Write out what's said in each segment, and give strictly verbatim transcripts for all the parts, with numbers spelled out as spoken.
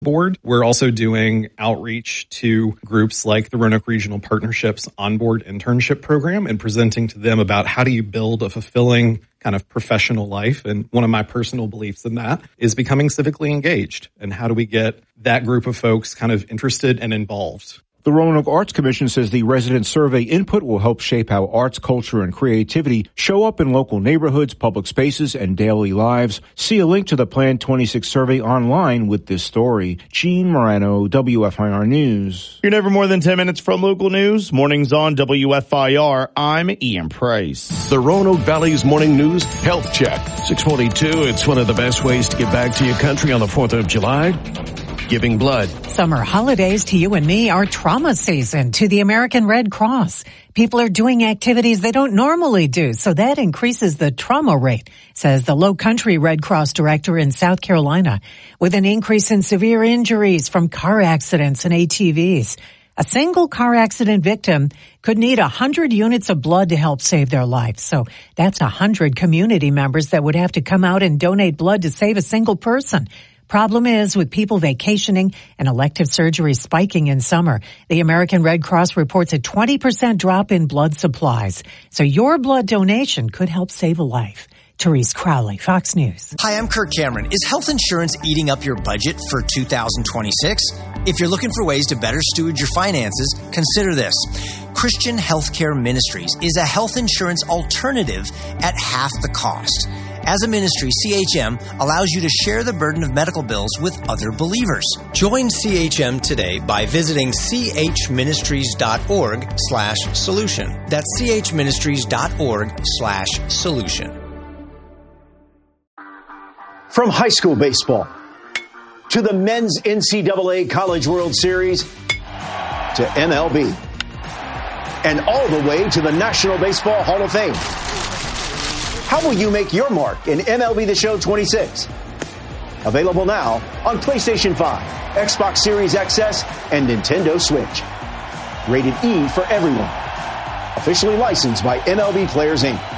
board. We're also doing outreach to groups like the Roanoke Regional Partnerships Onboard Internship Program and presenting to them about how do you build a fulfilling kind of professional life. And one of my personal beliefs in that is becoming civically engaged. And how do we get that group of folks kind of interested and involved? The Roanoke Arts Commission says the resident survey input will help shape how arts, culture, and creativity show up in local neighborhoods, public spaces, and daily lives. See a link to the Plan twenty-six survey online with this story. Gene Morano, W F I R News. You're never more than ten minutes from local news. Mornings on W F I R. I'm Ian Price. The Roanoke Valley's Morning News Health Check. six forty-two, it's one of the best ways to get back to your country on the fourth of July. Giving blood. Summer holidays to you and me are trauma season to the American Red Cross. People are doing activities they don't normally do, so that increases the trauma rate, says the Low Country Red Cross director in South Carolina. With an increase in severe injuries from car accidents and A T Vs, a single car accident victim could need one hundred units of blood to help save their life. So that's one hundred community members that would have to come out and donate blood to save a single person. Problem is, with people vacationing and elective surgery spiking in summer, the American Red Cross reports a twenty percent drop in blood supplies. So your blood donation could help save a life. Therese Crowley, Fox News. Hi, I'm Kirk Cameron. Is health insurance eating up your budget for two thousand twenty-six? If you're looking for ways to better steward your finances, consider this. Christian Healthcare Ministries is a health insurance alternative at half the cost. As a ministry, C H M allows you to share the burden of medical bills with other believers. Join C H M today by visiting chministries.org slash solution. That's chministries.org slash solution. From high school baseball to the men's N C double A College World Series to M L B and all the way to the National Baseball Hall of Fame. How will you make your mark in M L B The Show twenty-six? Available now on PlayStation five, Xbox Series X S, and Nintendo Switch. Rated E for everyone. Officially licensed by M L B Players, Incorporated.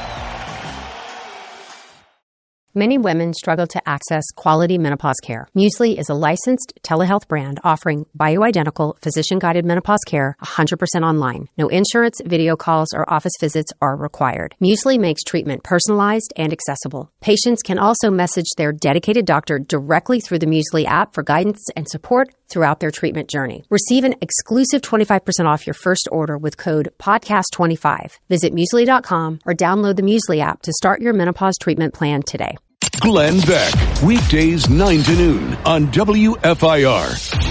Many women struggle to access quality menopause care. Muesli is a licensed telehealth brand offering bioidentical, physician-guided menopause care one hundred percent online. No insurance, video calls, or office visits are required. Muesli makes treatment personalized and accessible. Patients can also message their dedicated doctor directly through the Muesli app for guidance and support throughout their treatment journey. Receive an exclusive twenty-five percent off your first order with code podcast twenty-five. Visit muesli dot com or download the Muesli app to start your menopause treatment plan today. Glenn Beck, weekdays nine to noon on W F I R.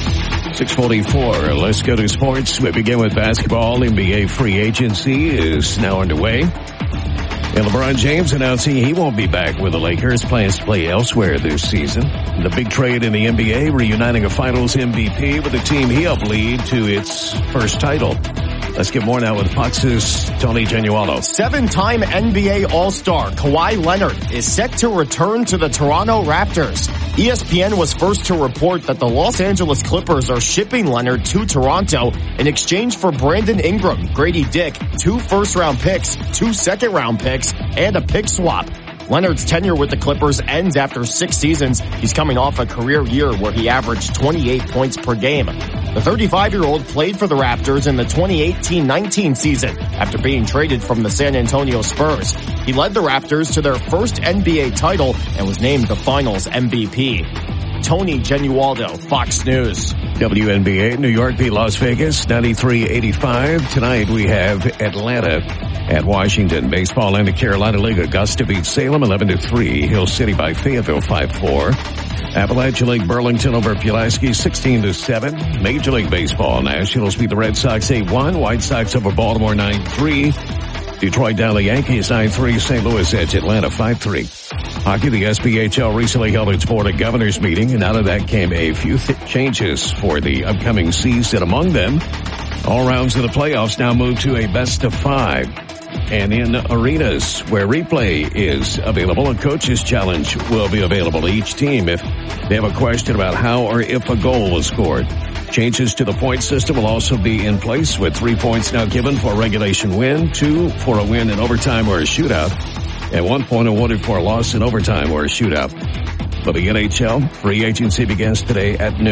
six forty-four, let's go to sports. We begin with basketball. N B A free agency is now underway. And LeBron James announcing he won't be back with the Lakers, plans to play elsewhere this season. The big trade in the N B A, reuniting a finals M V P with the team he helped lead to its first title. Let's get more now with Fox's Tony Genualdo. Seven-time N B A All-Star Kawhi Leonard is set to return to the Toronto Raptors. E S P N was first to report that the Los Angeles Clippers are shipping Leonard to Toronto in exchange for Brandon Ingram, Grady Dick, two first-round picks, two second-round picks, and a pick swap. Leonard's tenure with the Clippers ends after six seasons. He's coming off a career year where he averaged twenty-eight points per game. The thirty-five-year-old played for the Raptors in the twenty eighteen nineteen season after being traded from the San Antonio Spurs. He led the Raptors to their first N B A title and was named the Finals M V P. Tony Genualdo, Fox News. W N B A, New York beat Las Vegas, ninety-three eighty-five. Tonight we have Atlanta at Washington. Baseball and the Carolina League. Augusta beats Salem eleven to three. Hill City by Fayetteville five four. Appalachia League Burlington over Pulaski sixteen to seven. Major League Baseball. Nationals beat the Red Sox eight one. White Sox over Baltimore nine three. Detroit down the Yankees nine three. Saint Louis edge Atlanta five three. Hockey, the S P H L recently held its Board of Governors meeting, and out of that came a few th- changes for the upcoming season. Among them, all rounds of the playoffs now move to a best of five. And in arenas where replay is available, a coach's challenge will be available to each team if they have a question about how or if a goal was scored. Changes to the point system will also be in place, with three points now given for a regulation win, two for a win in overtime or a shootout, and one point awarded for a loss in overtime or a shootout. For the N H L, free agency begins today at noon.